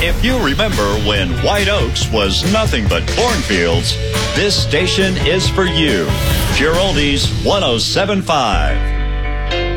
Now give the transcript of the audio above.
If you remember when White Oaks was nothing but cornfields, this station is for you. Pure Oldies 107.5.